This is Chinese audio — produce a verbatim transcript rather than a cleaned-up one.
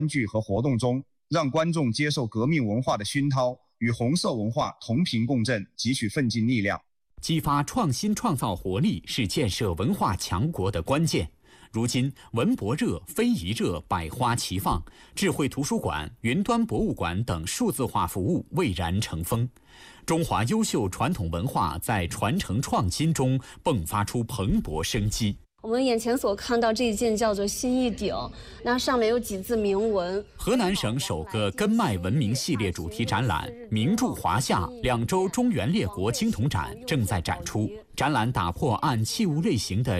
剧和活动中，让观众接受革命文化的熏陶，与红色文化同频共振，汲取奋进力量。 激发创新创造活力是建设文化强国的关键。如今，文博热、非遗热百花齐放，智慧图书馆、云端博物馆等数字化服务蔚然成风。中华优秀传统文化在传承创新中迸发出蓬勃生机。 我们眼前所看到这一件叫做新一鼎，那上面有几字铭文。 河南省首个根脉文明系列主题展览“名著华夏”两周中原列国青铜展正在展出。展览打破按器物类型的